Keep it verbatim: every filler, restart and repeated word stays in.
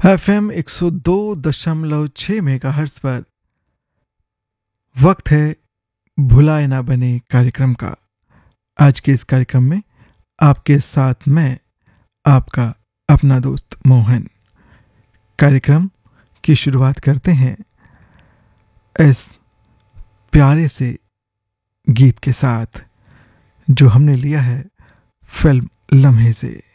F M एक सौ दो दशमलव छः मेगाहर्ट्ज़ पर वक्त है भुलाए ना बने कार्यक्रम का। आज के इस कार्यक्रम में आपके साथ मैं आपका अपना दोस्त मोहन। कार्यक्रम की शुरुआत करते हैं इस प्यारे से गीत के साथ जो हमने लिया है फिल्म लम्हे से।